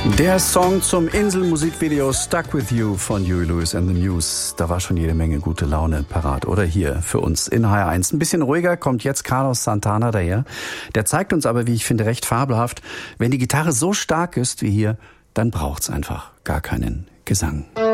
Der Song zum Inselmusikvideo Stuck With You von Huey Lewis and the News. Da war schon jede Menge gute Laune parat. Oder hier für uns in HR1. Ein bisschen ruhiger kommt jetzt Carlos Santana daher. Der zeigt uns aber, wie ich finde, recht fabelhaft, wenn die Gitarre so stark ist wie hier, dann braucht's einfach gar keinen Gesang.